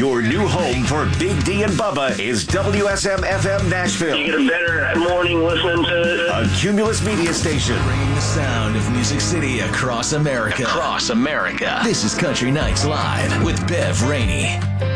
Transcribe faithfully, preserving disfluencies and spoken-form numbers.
Your new home for Big D and Bubba is W S M F M Nashville. You get a better morning listening to it. A Cumulus media station. Bringing the sound of Music City across America. Across America. This is Country Nights Live with Bev Rainey.